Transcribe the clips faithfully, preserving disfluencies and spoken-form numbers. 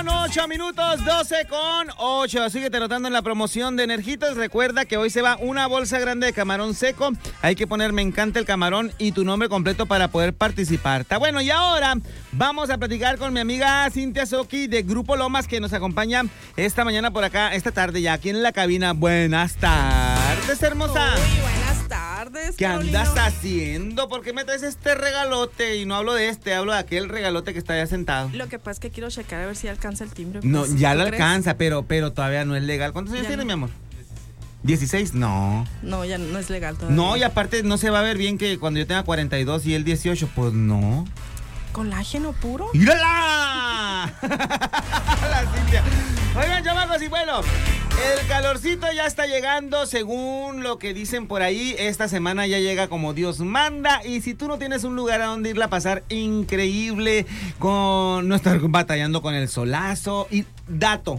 ocho minutos, doce con ocho. Síguete anotando en la promoción de Energitas. Recuerda que hoy se va una bolsa grande de camarón seco. Hay que poner me encanta el camarón y tu nombre completo para poder participar. Está bueno, y ahora vamos a platicar con mi amiga Cintia Soki de Grupo Lomas, que nos acompaña esta mañana por acá, esta tarde ya aquí en la cabina. Buenas tardes, hermosa. Muy buenas tardes, ¿Qué Carolina? andas haciendo? ¿Por qué me traes este regalote? Y no hablo de este, hablo de aquel regalote que está allá sentado. Lo que pasa es que quiero checar a ver si alcanza el timbre. No, pues, ya ¿tú lo crees? alcanza, pero, pero todavía no es legal. ¿Cuántos años Ya tiene, no. mi amor? ¿dieciséis? No. No, ya no es legal todavía. No, y aparte no se va a ver bien que cuando yo tenga cuarenta y dos y él dieciocho, pues no. ¿Colágeno puro? ¡Mírala! La Cintia. Oigan, chamacos, y bueno, el calorcito ya está llegando, según lo que dicen por ahí. Esta semana ya llega como Dios manda. Y si tú no tienes un lugar a donde irla a pasar increíble, con no estar batallando con el solazo. Y dato.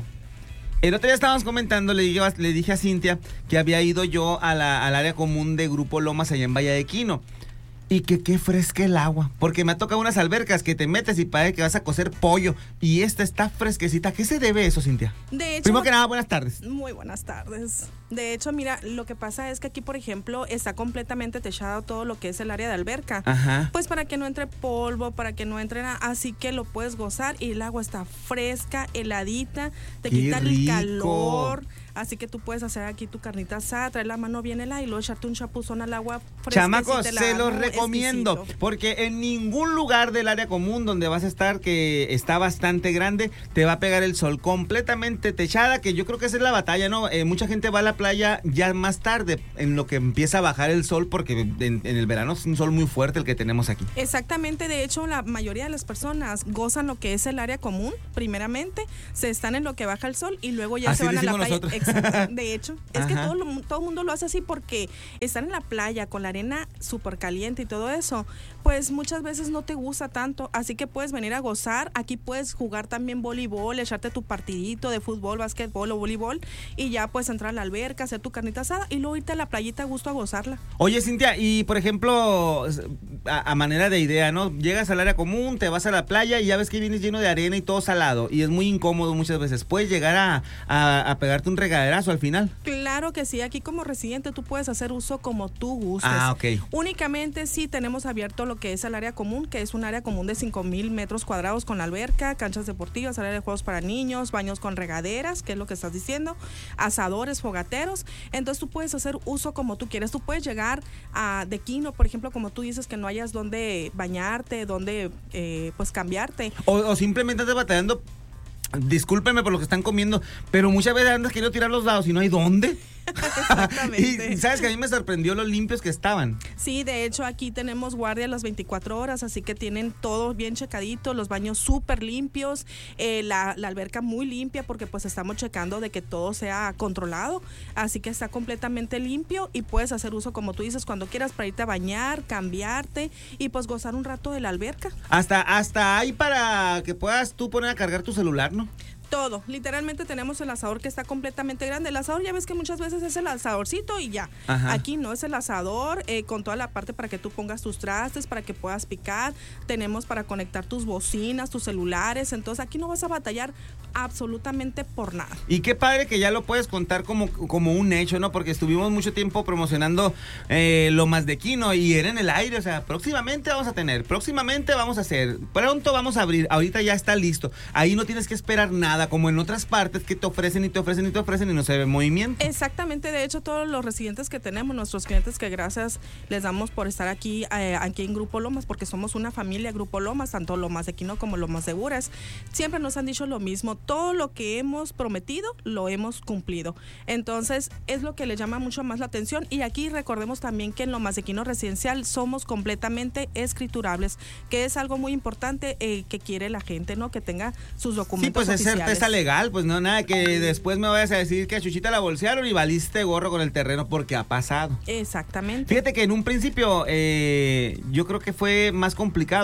El otro día estábamos comentando, le dije, le dije a Cintia que había ido yo a la, al área común de Grupo Lomas allá en Valle de Quino. Y que qué fresca el agua, porque me ha tocado unas albercas que te metes y parece que vas a cocer pollo. Y esta está fresquecita. ¿A qué se debe eso, Cintia? De hecho, Primero que nada, buenas tardes. Muy buenas tardes. De hecho, mira, lo que pasa es que aquí, por ejemplo, está completamente techado todo lo que es el área de alberca. Ajá. Pues para que no entre polvo, para que no entre nada, así que lo puedes gozar y el agua está fresca, heladita, te ¡Qué quita el rico! calor. Así que tú puedes hacer aquí tu carnita asada, traer la mano bien helada y luego echarte un chapuzón al agua fresca. Chamacos, se los recomiendo, porque en ningún lugar del área común donde vas a estar, que está bastante grande, te va a pegar el sol completamente techada, que yo creo que esa es la batalla, ¿no? Eh, mucha gente va a la playa ya más tarde, en lo que empieza a bajar el sol, porque en, en el verano es un sol muy fuerte el que tenemos aquí. Exactamente, de hecho la mayoría de las personas gozan lo que es el área común, primeramente, se están en lo que baja el sol y luego ya Así se van a la decimos playa. nosotros. Exacto, de hecho, es que Ajá. todo, lo- todo el mundo lo hace así porque estar en la playa con la arena súper caliente y todo eso, pues muchas veces no te gusta tanto, así que puedes venir a gozar, aquí puedes jugar también voleibol, echarte tu partidito de fútbol, básquetbol o voleibol y ya puedes entrar a la alberca, hacer tu carnita asada y luego irte a la playita a gusto a gozarla. Oye, Cintia, y por ejemplo, a, a manera de idea, ¿no? Llegas al área común, te vas a la playa y ya ves que vienes lleno de arena y todo salado y es muy incómodo muchas veces. ¿Puedes llegar a, a, a pegarte un regaderazo al final? Claro que sí, aquí como residente tú puedes hacer uso como tú gustes. Ah, ok. Únicamente sí tenemos abierto lo que es el área común, que es un área común de cinco mil metros cuadrados con alberca, canchas deportivas, área de juegos para niños, baños con regaderas, que es lo que estás diciendo, asadores, fogateros. Entonces tú puedes hacer uso como tú quieres. Tú puedes llegar a de Quino, por ejemplo, como tú dices, que no hayas donde bañarte, donde eh, pues cambiarte. O, o simplemente andas batallando. Discúlpenme por lo que están comiendo, pero muchas veces andas queriendo tirar los dados y no hay dónde. Exactamente. Y sabes que a mí me sorprendió lo limpios que estaban. Sí, de hecho aquí tenemos guardia las veinticuatro horas, así que tienen todo bien checadito, los baños súper limpios, eh, la, la alberca muy limpia porque pues estamos checando de que todo sea controlado, así que está completamente limpio y puedes hacer uso como tú dices cuando quieras para irte a bañar, cambiarte y pues gozar un rato de la alberca. Hasta, hasta hay para que puedas tú poner a cargar tu celular, ¿no? Todo, literalmente tenemos el asador que está completamente grande. El asador ya ves que muchas veces es el asadorcito y ya. Ajá. Aquí no es el asador, eh, con toda la parte para que tú pongas tus trastes, para que puedas picar. Tenemos para conectar tus bocinas, tus celulares. Entonces aquí no vas a batallar absolutamente por nada. Y qué padre que ya lo puedes contar como, como un hecho, ¿no? Porque estuvimos mucho tiempo promocionando eh, Lomas de Quino y era en el aire, o sea, próximamente vamos a tener, próximamente vamos a hacer, pronto vamos a abrir, ahorita ya está listo. Ahí no tienes que esperar nada, como en otras partes que te ofrecen y te ofrecen y te ofrecen y no se ve movimiento. Exactamente, de hecho todos los residentes que tenemos, nuestros clientes que gracias les damos por estar aquí, eh, aquí en Grupo Lomas, porque somos una familia Grupo Lomas, tanto Lomas de Quino como Lomas de Buras, siempre nos han dicho lo mismo, todo lo que hemos prometido lo hemos cumplido. Entonces es lo que le llama mucho más la atención y aquí recordemos también que en Lomas de Quino Residencial somos completamente escriturables, que es algo muy importante eh, que quiere la gente, ¿no? Que tenga sus documentos Sí, pues es oficiales. certeza legal, pues no, nada que después me vayas a decir que a Chuchita la bolsearon y valiste gorro con el terreno, porque ha pasado. Exactamente. Fíjate que en un principio eh, yo creo que fue más complicado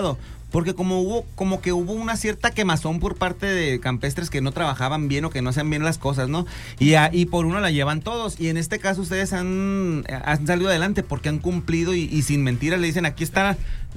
porque como hubo, como que hubo una cierta quemazón por parte de campestres que no trabajaban bien o que no hacían bien las cosas, ¿no? Y, a, y por uno la llevan todos. Y en este caso ustedes han, han salido adelante porque han cumplido y, y sin mentiras le dicen, aquí está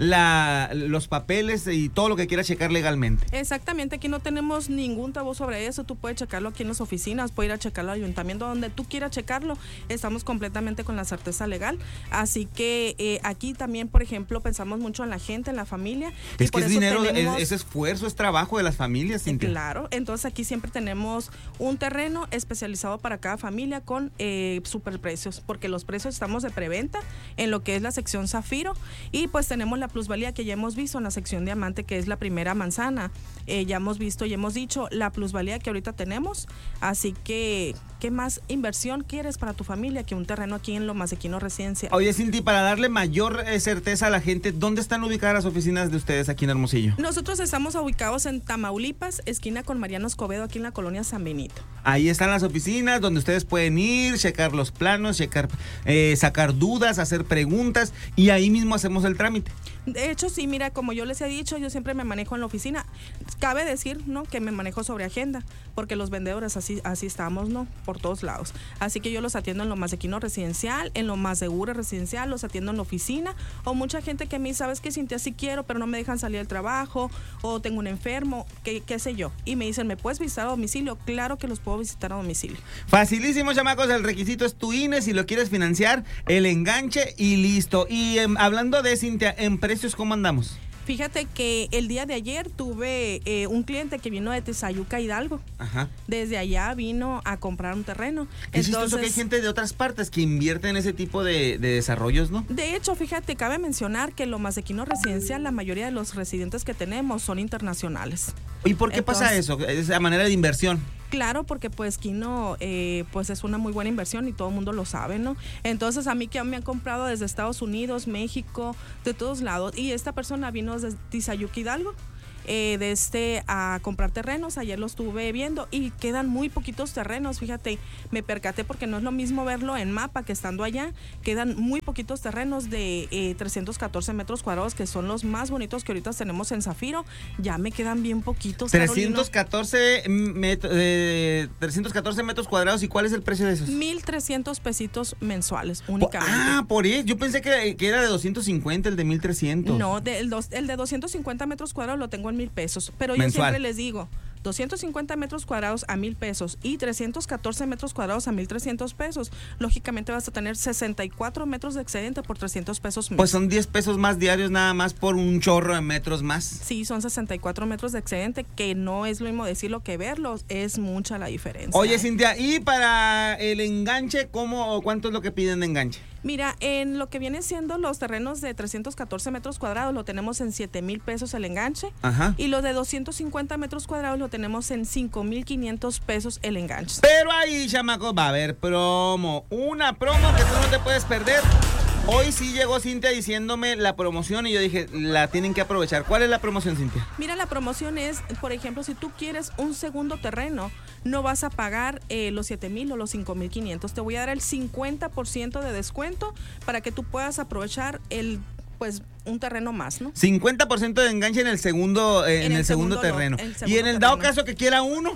la, los papeles y todo lo que quiera checar legalmente. Exactamente, aquí no tenemos ningún tabú sobre eso. Tú puedes checarlo aquí en las oficinas, puedes ir a checarlo al ayuntamiento, donde tú quieras checarlo. Estamos completamente con la certeza legal. Así que eh, aquí también, por ejemplo, pensamos mucho en la gente, en la familia. Es que es dinero, tenemos, es, es esfuerzo, es trabajo de las familias, Cintia. Claro, entonces aquí siempre tenemos un terreno especializado para cada familia con eh, superprecios, porque los precios estamos de preventa en lo que es la sección Zafiro, y pues tenemos la plusvalía que ya hemos visto en la sección Diamante, que es la primera manzana. Eh, ya hemos visto y hemos dicho la plusvalía que ahorita tenemos, así que ¿qué más inversión quieres para tu familia que un terreno aquí en Lomas de Quino Residencial? Oye, Cinti, para darle mayor eh, certeza a la gente, ¿dónde están ubicadas las oficinas de ustedes aquí en Hermosillo? Nosotros estamos ubicados en Tamaulipas, esquina con Mariano Escobedo, aquí en la colonia San Benito. Ahí están las oficinas donde ustedes pueden ir, checar los planos, checar, eh, sacar dudas, hacer preguntas, y ahí mismo hacemos el trámite. De hecho, sí, mira, como yo les he dicho, yo siempre me manejo en la oficina. Cabe decir, ¿no?, que me manejo sobre agenda, porque los vendedores así, así estamos, ¿no?, por todos lados. Así que yo los atiendo en Lomas de Quino Residencial, en Lomas de Gure Residencial, los atiendo en la oficina, o mucha gente que me dice, ¿sabes qué, Cintia? Sí quiero, pero no me dejan salir del trabajo, o tengo un enfermo, qué, qué sé yo. Y me dicen, ¿me puedes visitar a domicilio? Claro que los puedo visitar a domicilio. Facilísimo, chamacos, el requisito es tu I N E, si lo quieres financiar, el enganche y listo. Y eh, hablando de, Cintia, en precios, ¿cómo andamos? Fíjate que el día de ayer tuve eh, un cliente que vino de Tezayuca, Hidalgo. Ajá. Desde allá vino a comprar un terreno. Es chistoso que hay gente de otras partes que invierte en ese tipo de, de desarrollos, ¿no? De hecho, fíjate, cabe mencionar que Lomas de Quino Residencial, la mayoría de los residentes que tenemos son internacionales. ¿Y por qué Entonces, pasa eso? Es a manera de inversión. Claro, porque pues Quino eh, pues es una muy buena inversión y todo el mundo lo sabe, ¿no? Entonces a mí que me han comprado desde Estados Unidos, México, de todos lados, y esta persona vino desde Tizayuca, Hidalgo, eh, de este a comprar terrenos. Ayer lo estuve viendo y quedan muy poquitos terrenos. Fíjate, me percaté porque no es lo mismo verlo en mapa que estando allá. Quedan muy poquitos terrenos de eh, trescientos catorce metros cuadrados, que son los más bonitos que ahorita tenemos en Zafiro. Ya me quedan bien poquitos. trescientos catorce, met, eh, trescientos catorce metros cuadrados. ¿Y cuál es el precio de esos? mil trescientos pesitos mensuales únicamente. Ah, por eso. Yo pensé que, que era de doscientos cincuenta el de mil trescientos. No, de, el, dos, el de doscientos cincuenta metros cuadrados lo tengo en mil pesos, pero mensual. Yo siempre les digo, doscientos cincuenta metros cuadrados a mil pesos y trescientos catorce metros cuadrados a mil trescientos pesos, lógicamente vas a tener sesenta y cuatro metros de excedente por trescientos pesos mes. Pues son diez pesos más diarios nada más por un chorro de metros más. Sí, son sesenta y cuatro metros de excedente, que no es lo mismo decirlo que verlo, es mucha la diferencia. Oye, Cintia, y para el enganche, ¿cómo o cuánto es lo que piden de enganche? Mira, en lo que viene siendo los terrenos de trescientos catorce metros cuadrados lo tenemos en siete mil pesos el enganche. Ajá. Y los de doscientos cincuenta metros cuadrados lo tenemos en cinco mil quinientos pesos el enganche. Pero ahí, chamacos, va a haber promo. Una promo que tú no te puedes perder. Hoy sí llegó Cintia diciéndome la promoción y yo dije, la tienen que aprovechar. ¿Cuál es la promoción, Cintia? Mira, la promoción es, por ejemplo, si tú quieres un segundo terreno, no vas a pagar eh, los siete mil o los cinco mil quinientos. Te voy a dar el cincuenta por ciento de descuento para que tú puedas aprovechar el pues un terreno más, ¿no? cincuenta por ciento de enganche en el segundo, eh, en, en el, el segundo, segundo terreno. No, el segundo y en el dado terreno. Caso que quiera uno.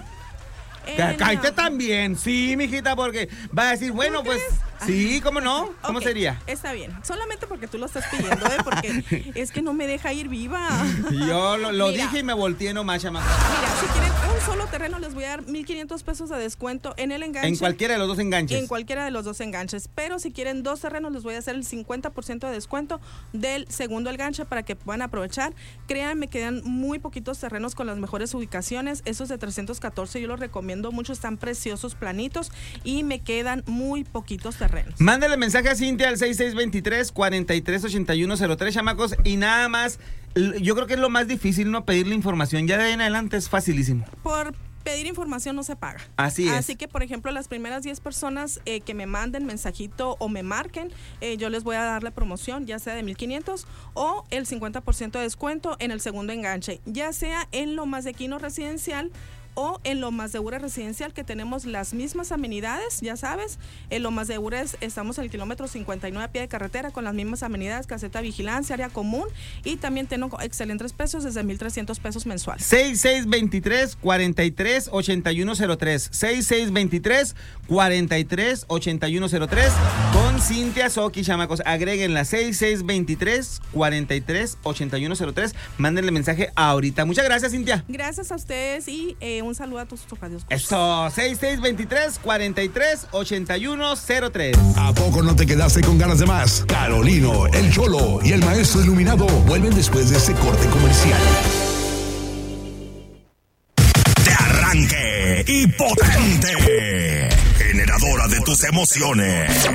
Eh, Cállate no. También, sí, mijita, porque va a decir, bueno, pues, sí, ¿cómo no? ¿Cómo okay, sería? Está bien, solamente porque tú lo estás pidiendo, ¿eh? Porque es que no me deja ir viva. Yo lo, lo dije y me volteé nomás, chamaco. Mira, si quieren un solo terreno, les voy a dar mil quinientos pesos de descuento en el enganche. En cualquiera de los dos enganches. En cualquiera de los dos enganches, pero si quieren dos terrenos, les voy a hacer el cincuenta por ciento de descuento del segundo enganche para que puedan aprovechar. Créanme, quedan muy poquitos terrenos con las mejores ubicaciones. Esos de trescientos catorce yo los recomiendo mucho, están preciosos, planitos, y me quedan muy poquitos terrenos. Mándale mensaje a Cintia al seis seis dos tres, cuatro tres ocho uno cero tres, chamacos, y nada más, yo creo que es lo más difícil, no pedirle información, ya de ahí en adelante es facilísimo. Por pedir información no se paga. Así es. Así que, por ejemplo, las primeras diez personas eh, que me manden mensajito o me marquen, eh, yo les voy a dar la promoción, ya sea de mil quinientos o el cincuenta por ciento de descuento en el segundo enganche, ya sea en Lomas de Quino Residencial o en Lomas de Ures Residencial, que tenemos las mismas amenidades, ya sabes. En Lomas de Ures estamos en el kilómetro cincuenta y nueve a pie de carretera con las mismas amenidades, caseta de vigilancia, área común, y también tengo excelentes precios desde mil trescientos pesos mensuales. seis seis dos tres, cuatro tres, ocho uno cero tres, seis seis dos tres, cuatro tres, ocho uno cero tres con Cintia Soki, chamacos. Agreguen la seis seis dos tres, cuatro tres, ocho uno cero tres. Mándenle mensaje ahorita. Muchas gracias, Cintia. Gracias a ustedes y eh, un saludo a tus radios. Eso, seis seis dos tres, cuatro tres, ocho uno cero tres. ¿A poco no te quedaste con ganas de más? Carolino, el Cholo y el Maestro Iluminado vuelven después de este corte comercial. De arranque y potente, generadora de tus emociones.